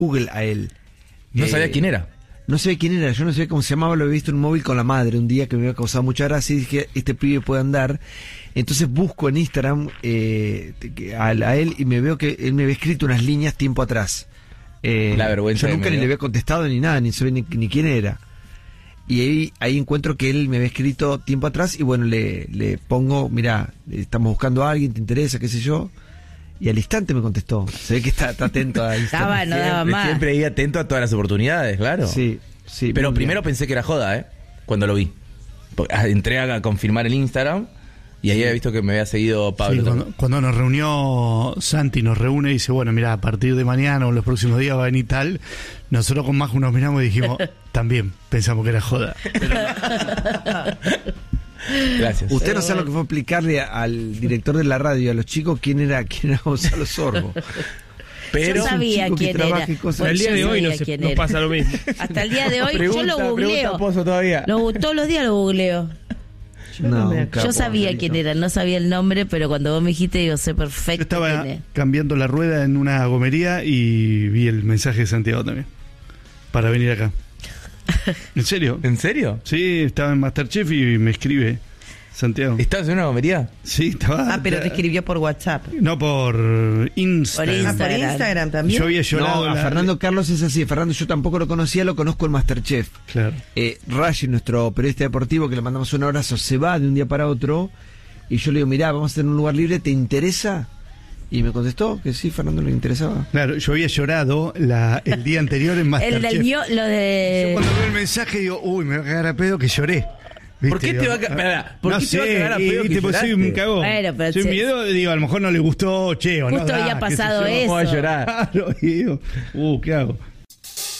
Google a él. No sabía quién era. No sabía quién era, yo no sabía cómo se llamaba, lo había visto en un móvil con la madre un día que me había causado mucha gracia y dije, este pibe puede andar. Entonces busco en Instagram a él y me veo que él me había escrito unas líneas tiempo atrás. La vergüenza. Yo nunca ni le había contestado ni nada, ni sabía ni quién era. Y ahí encuentro que él me había escrito tiempo atrás y bueno, le pongo, mira, estamos buscando a alguien, ¿te interesa? ¿Qué sé yo? Y al instante me contestó. Se ve que está atento a Instagram. No daba más. Siempre ahí atento a todas las oportunidades, claro. Sí. Pero primero pensé que era joda, cuando lo vi. Entré a confirmar el Instagram y ahí había visto que me había seguido Pablo. Sí, cuando nos reunió Santi, nos reúne y dice, bueno, mira, a partir de mañana o en los próximos días va a venir tal. Nosotros con Majo nos miramos y dijimos, también pensamos que era joda. Gracias. Usted no sabe lo que fue explicarle al director de la radio y a los chicos quién era Gonzalo Sorbo. Pero yo sabía quién era. Hasta el día de hoy no pasa lo mismo. Hasta el día de hoy yo lo googleo. Todavía. Todos los días lo googleo. Yo sabía quién era, no sabía el nombre, pero cuando vos me dijiste, digo, sé perfecto. Yo estaba cambiando la rueda en una gomería y vi el mensaje de Santiago también. Para venir acá. ¿En serio? ¿En serio? Sí, estaba en Masterchef y me escribe Santiago. ¿Estabas en una gomería? Sí, estaba. Pero te escribió por WhatsApp. No, por Instagram. Por Instagram también. Yo había llorado. No, a Fernando Carlos es así. Fernando yo tampoco lo conocía, lo conozco en Masterchef. Claro. Rashi, nuestro periodista deportivo, que le mandamos un abrazo, se va de un día para otro. Y yo le digo, mirá, vamos a tener un lugar libre, ¿te interesa? Y me contestó que sí, Fernando le interesaba. Claro, yo había llorado el día anterior en Masterchef. Lo de... Yo cuando veo el mensaje digo, uy, me va a cagar a pedo que lloré. ¿Viste? ¿Por qué te va a cagar? ¿Por qué te va a cagar a pedo que pues soy un cagón. Bueno, pero soy miedo, digo, a lo mejor no le gustó, che, o no. Justo había pasado eso. ¿Cómo va a llorar? Claro, y digo, ¿qué hago?